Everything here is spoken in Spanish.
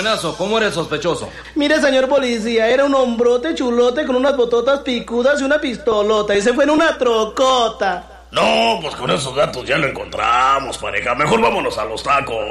Buenazo, ¿cómo eres sospechoso? Mire, señor policía, era un hombrote chulote con unas bototas picudas y una pistolota. Y se fue en una trocota. No, pues con esos datos ya lo encontramos, pareja. Mejor vámonos a los tacos.